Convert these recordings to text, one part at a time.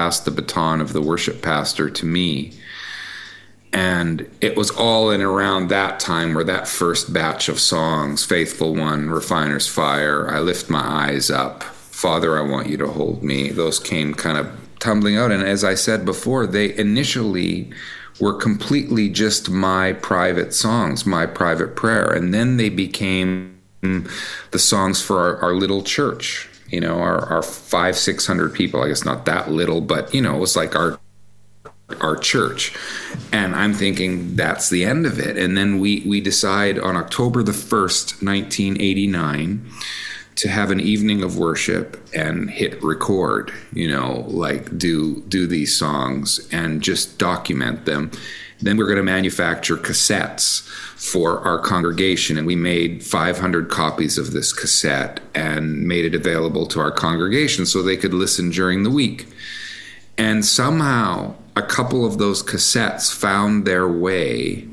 passed the baton of the worship pastor to me. And it was all in around that time where that first batch of songs, Faithful One, Refiner's Fire, I Lift My Eyes Up, Father, I Want You to Hold Me, those came kind of tumbling out. And as I said before, they initially were completely just my private songs, my private prayer. And then they became the songs for our little church, our 500-600 people. I guess not that little, but, it was like our church. And I'm thinking that's the end of it. And then we decide on October the 1st, 1989, to have an evening of worship and hit record, do these songs and just document them. Then we're going to manufacture cassettes for our congregation. And we made 500 copies of this cassette and made it available to our congregation so they could listen during the week. And somehow a couple of those cassettes found their way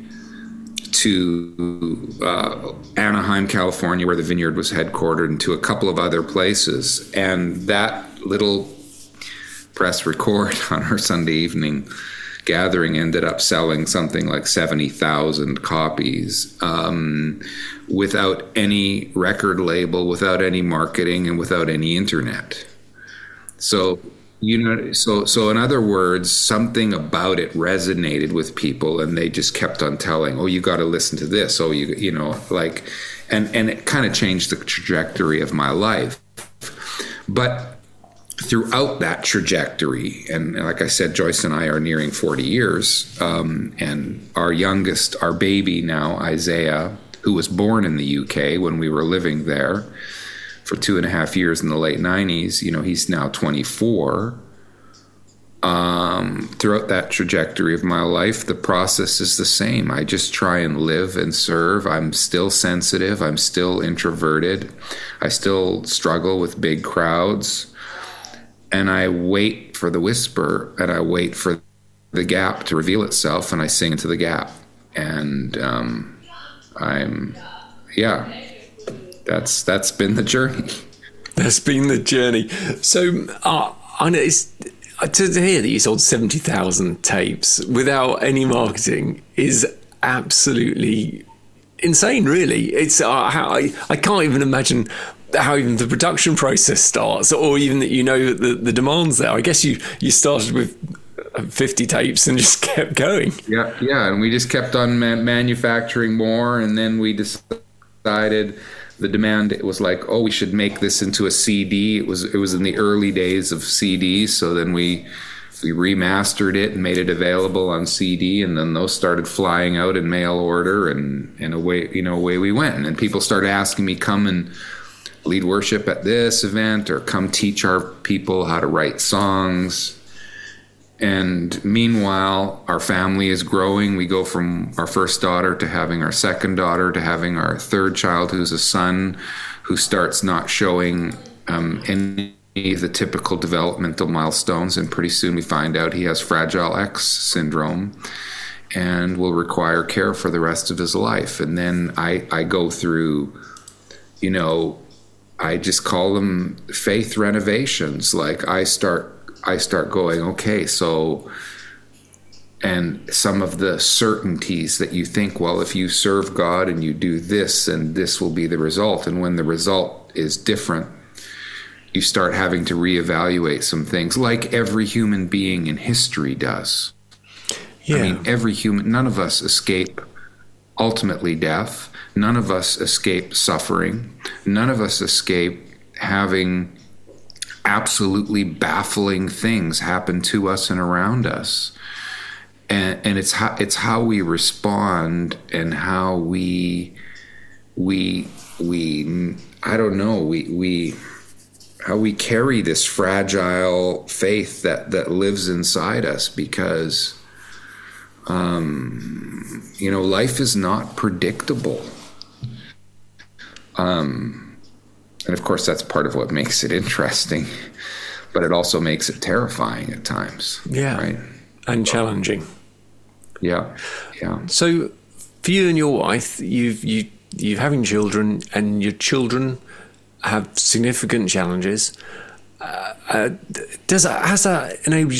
to Anaheim, California, where the Vineyard was headquartered, and to a couple of other places. And that little press record on our Sunday evening gathering ended up selling something like 70,000 copies without any record label, without any marketing, and without any internet. So so in other words, something about it resonated with people, and they just kept on telling, "Oh, you got to listen to this." Oh, and it kind of changed the trajectory of my life. But throughout that trajectory, and like I said, Joyce and I are nearing 40 years, and our youngest, our baby now, Isaiah, who was born in the UK when we were living there for 2.5 years in the late 90s, he's now 24. Throughout that trajectory of my life, the process is the same. I just try and live and serve. I'm still sensitive. I'm still introverted. I still struggle with big crowds. And I wait for the whisper, and I wait for the gap to reveal itself, and I sing into the gap. And that's been the journey. That's been the journey. So I know to hear that you sold 70,000 tapes without any marketing is absolutely insane, really. It's I can't even imagine how even the production process starts, or even that the demands there. I guess you started with 50 tapes and just kept going. Yeah, and we just kept on manufacturing more, and then we decided the demand, it was like, we should make this into a CD. It was in the early days of CDs, so then we remastered it and made it available on CD, and then those started flying out in mail order, and away we went. And people started asking me, come and lead worship at this event, or come teach our people how to write songs. And meanwhile, our family is growing. We go from our first daughter to having our second daughter to having our third child, who's a son, who starts not showing any of the typical developmental milestones. And pretty soon we find out he has Fragile X syndrome and will require care for the rest of his life. And then I go through, I just call them faith renovations. Like I start going, okay, so, and some of the certainties that you think, well, if you serve God and you do this, and this will be the result. And when the result is different, you start having to reevaluate some things, like every human being in history does. Yeah. I mean, none of us escape ultimately death. None of us escape suffering. None of us escape having absolutely baffling things happen to us and around us, and it's how we respond, and how we how we carry this fragile faith that lives inside us, because life is not predictable. And of course, that's part of what makes it interesting, but it also makes it terrifying at times. Yeah, right? And challenging. Yeah. So, for you and your wife, you're having children, and your children have significant challenges. Has that enabled you